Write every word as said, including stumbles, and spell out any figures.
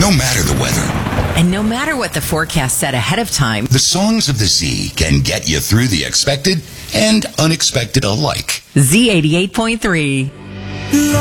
No matter the weather. And no matter what the forecast said ahead of time, The songs of the sea can get you through the expected and unexpected alike. Z eighty-eight point three.